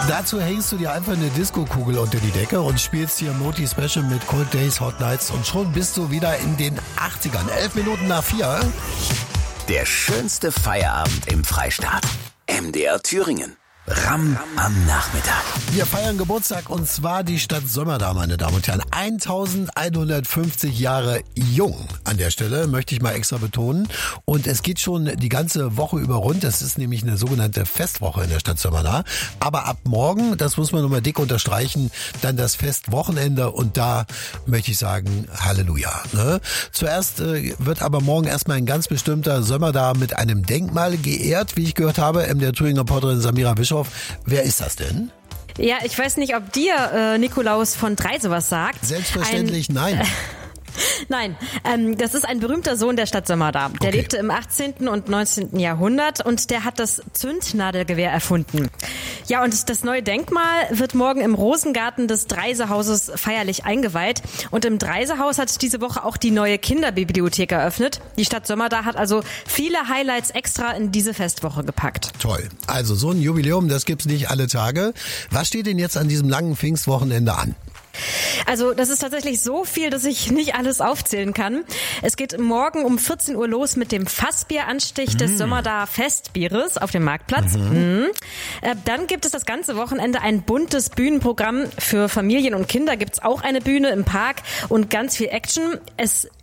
Dazu hängst du dir einfach eine Disco-Kugel unter die Decke und spielst hier Moti Special mit Cold Days, Hot Nights und schon bist du wieder in den 80ern. 11 Minuten nach 4. Der schönste Feierabend im Freistaat. MDR Thüringen. Ram am Nachmittag. Wir feiern Geburtstag und zwar die Stadt Sömmerda, meine Damen und Herren. 1150 Jahre jung an der Stelle, möchte ich mal extra betonen. Und es geht schon die ganze Woche über rund. Es ist nämlich eine sogenannte Festwoche in der Stadt Sömmerda. Aber ab morgen, das muss man nochmal dick unterstreichen, dann das Festwochenende. Und da möchte ich sagen, Halleluja. Ne? Zuerst wird aber morgen erstmal ein ganz bestimmter Sömmerda mit einem Denkmal geehrt, wie ich gehört habe. Der Thüringer Reporterin Samira Bischof. Wer ist das denn? Ja, ich weiß nicht, ob dir Nikolaus von Dreise was sagt. Selbstverständlich nein. Nein, das ist ein berühmter Sohn der Stadt Sömmerda. Der lebte im 18. und 19. Jahrhundert und der hat das Zündnadelgewehr erfunden. Ja, und das neue Denkmal wird morgen im Rosengarten des Dreise-Hauses feierlich eingeweiht. Und im Dreise-Haus hat diese Woche auch die neue Kinderbibliothek eröffnet. Die Stadt Sömmerda hat also viele Highlights extra in diese Festwoche gepackt. Toll. Also so ein Jubiläum, das gibt's nicht alle Tage. Was steht denn jetzt an diesem langen Pfingstwochenende an? Also das ist tatsächlich so viel, dass ich nicht alles aufzählen kann. Es geht morgen um 14 Uhr los mit dem Fassbieranstich des Sömmerda Festbieres auf dem Marktplatz. Dann gibt es das ganze Wochenende ein buntes Bühnenprogramm. Für Familien und Kinder gibt's auch eine Bühne im Park und ganz viel Action. Es